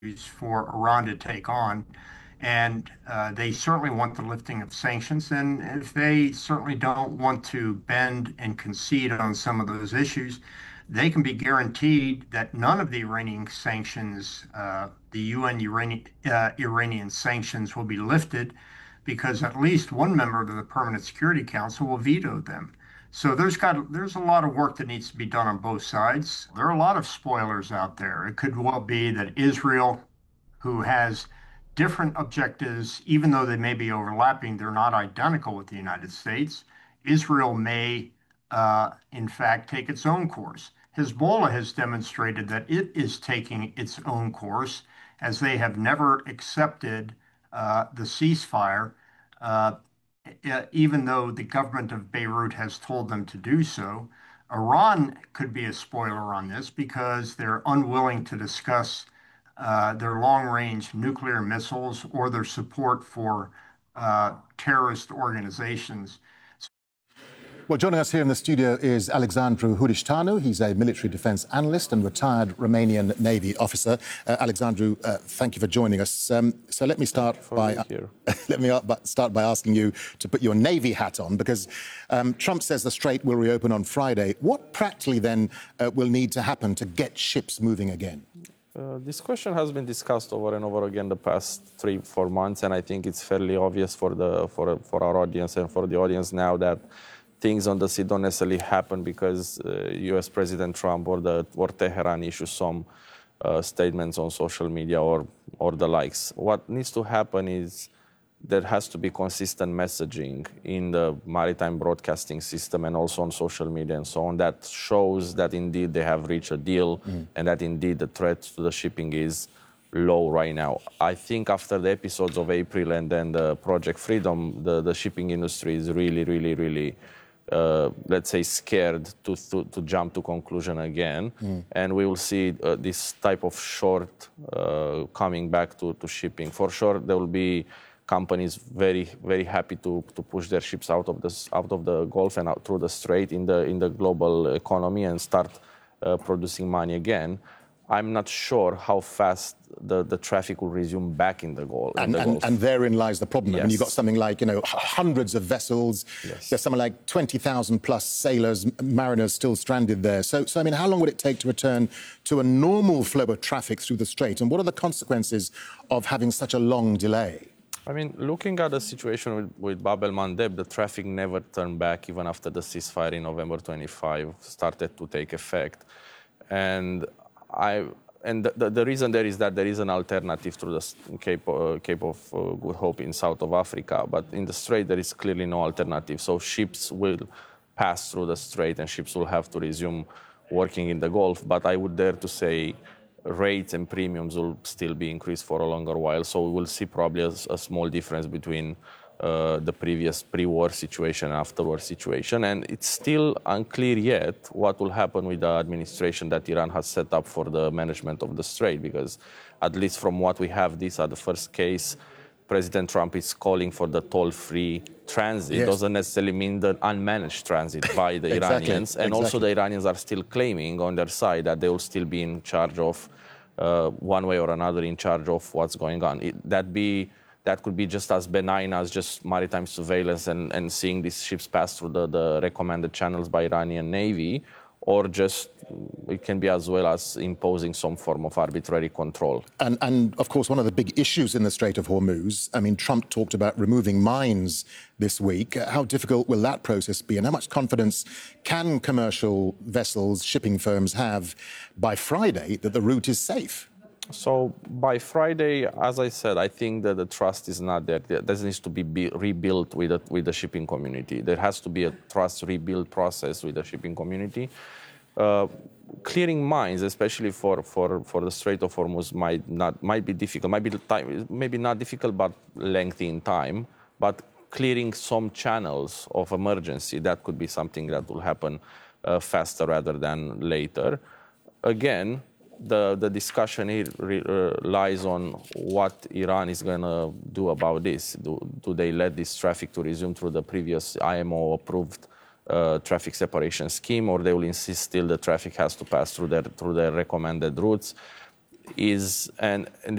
for Iran to take on. And they certainly want the lifting of sanctions. And if they certainly don't want to bend and concede on some of those issues, they can be guaranteed that none of the Iranian sanctions, the UN Iranian sanctions, will be lifted because at least one member of the Permanent Security Council will veto them. So there's a lot of work that needs to be done on both sides. There are a lot of spoilers out there. It could well be that Israel, who has different objectives, even though they may be overlapping, they're not identical with the United States. Israel may, in fact, take its own course. Hezbollah has demonstrated that it is taking its own course as they have never accepted the ceasefire, uh, even though the government of Beirut has told them to do so. Iran could be a spoiler on this because they're unwilling to discuss their long-range nuclear missiles or their support for terrorist organizations. Well, joining us here in the studio is Alexandru Huristanu. He's a military defense analyst and retired Romanian Navy officer. Alexandru, thank you for joining us. So let me start by asking you to put your Navy hat on, because Trump says the Strait will reopen on Friday. What practically then will need to happen to get ships moving again? This question has been discussed over and over again the past 3-4 months, and I think it's fairly obvious for our audience and for the audience now that things on the sea don't necessarily happen because U.S. President Trump or Tehran issues some statements on social media or the likes. What needs to happen is there has to be consistent messaging in the maritime broadcasting system and also on social media and so on that shows that indeed they have reached a deal and that indeed the threat to the shipping is low right now. I think after the episodes of April and then the Project Freedom, the shipping industry is really let's say scared to jump to conclusion again, and we will see this type of short coming back to shipping. For sure, there will be companies very happy to push their ships out of the Gulf and out through the Strait in the global economy and start producing money again. I'm not sure how fast the traffic will resume back in the Gulf. And therein lies the problem. Yes. I mean, you've got something like, hundreds of vessels. Yes. There's something like 20,000 plus sailors, mariners still stranded there. So, I mean, how long would it take to return to a normal flow of traffic through the Strait? And what are the consequences of having such a long delay? I mean, looking at the situation with Bab el-Mandeb, the traffic never turned back even after the ceasefire in November 25 started to take effect. And the reason there is that there is an alternative through the Cape of Good Hope in south of Africa, but in the Strait there is clearly no alternative. So ships will pass through the Strait and ships will have to resume working in the Gulf. But I would dare to say rates and premiums will still be increased for a longer while. So we will see probably a small difference between the previous pre-war situation and after-war situation. And it's still unclear yet what will happen with the administration that Iran has set up for the management of the Strait, because at least from what we have, these are the first case. President Trump is calling for the toll-free transit. Yes. It doesn't necessarily mean the unmanaged transit by the Iranians. And also the Iranians are still claiming on their side that they will still be in charge of, one way or another, in charge of what's going on. That could be just as benign as just maritime surveillance and seeing these ships pass through the recommended channels by Iranian Navy, or just it can be as well as imposing some form of arbitrary control. And of course, one of the big issues in the Strait of Hormuz, I mean, Trump talked about removing mines this week. How difficult will that process be? And how much confidence can commercial vessels, shipping firms have by Friday that the route is safe? So by Friday, as I said, I think that the trust is not there. This needs to be rebuilt with the shipping community. There has to be a trust rebuild process with the shipping community. Clearing mines, especially for the Strait of Hormuz, might be difficult. Maybe not difficult, but lengthy in time. But clearing some channels of emergency, that could be something that will happen faster rather than later. Again, the discussion here lies on what Iran is going to do about this. Do they let this traffic to resume through the previous IMO-approved traffic separation scheme, or they will insist still the traffic has to pass through their recommended routes? And